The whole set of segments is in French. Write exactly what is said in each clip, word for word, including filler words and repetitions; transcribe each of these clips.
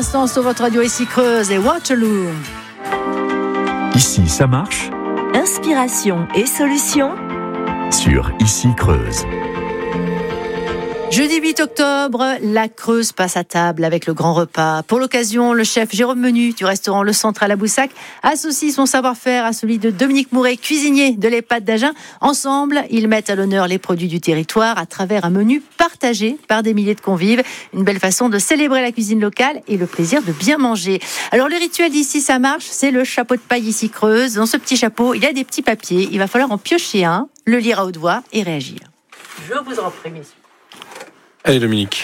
l'instant sur votre radio ici Creuse et Waterloo. Ici, ça marche. Inspiration et solutions Sur Ici Creuse. Jeudi huit octobre, la Creuse passe à table avec le grand repas. Pour l'occasion, le chef Jérôme Menu du restaurant Le Central à Boussac associe son savoir-faire à celui de Dominique Mouret, cuisinier de l'EHPAD d'Agen. Ensemble, ils mettent à l'honneur les produits du territoire à travers un menu partagé par des milliers de convives. Une belle façon de célébrer la cuisine locale et le plaisir de bien manger. Alors le rituel d'ici ça marche, c'est le chapeau de paille ici Creuse. Dans ce petit chapeau, il y a des petits papiers. Il va falloir en piocher un, le lire à haute voix et réagir. Je vous en prie, messieurs. Allez Dominique.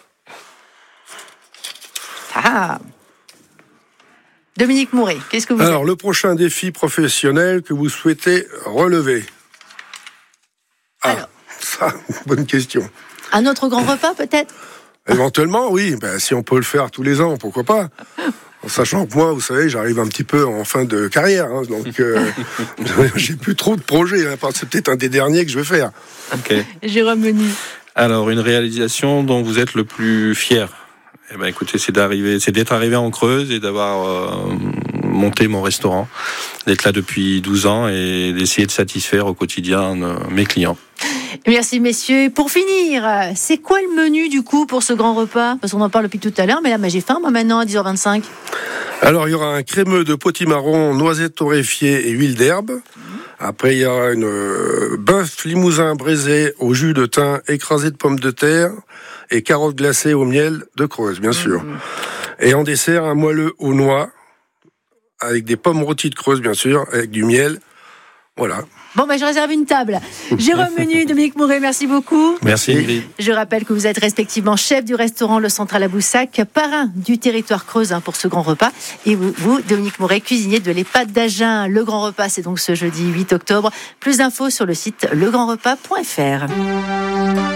Ah. Dominique Mouret, qu'est-ce que vous Alors, êtes ? le prochain défi professionnel que vous souhaitez relever. Ah, Alors. ça, bonne question. Un autre grand repas peut-être ? Éventuellement, oui. Ben, si on peut le faire tous les ans, pourquoi pas ? En sachant que moi, vous savez, j'arrive un petit peu en fin de carrière, hein, donc euh, j'ai plus trop de projets. Hein, c'est peut-être un des derniers que je vais faire. Ok. Jérôme Menu. Alors, une réalisation dont vous êtes le plus fier. Eh ben, écoutez, c'est d'arriver, c'est d'être arrivé en Creuse et d'avoir euh, monté mon restaurant, d'être là depuis douze ans et d'essayer de satisfaire au quotidien euh, mes clients. Merci messieurs. Pour finir, c'est quoi le menu du coup pour ce grand repas ? Parce qu'on en parle depuis tout à l'heure, mais là, j'ai faim moi maintenant à dix heures vingt-cinq. Alors, il y aura un crémeux de potimarron, noisettes torréfiées et huile d'herbe. Après, il y aura une euh, bœuf limousin braisé au jus de thym, écrasé de pommes de terre et carottes glacées au miel de Creuse, bien sûr. Mmh. Et en dessert, un moelleux aux noix avec des pommes rôties de Creuse, bien sûr, avec du miel. Voilà. Bon, ben, je réserve une table. Jérôme Menu, Dominique Mouret, merci beaucoup. Merci Ingrid. Je rappelle que vous êtes respectivement chef du restaurant Le Central à Boussac, parrain du territoire creusin pour ce grand repas. Et vous, vous Dominique Mouret, cuisinier de l'EHPAD d'Agen. Le grand repas, c'est donc ce jeudi huit octobre. Plus d'infos sur le site le grand repas point f r.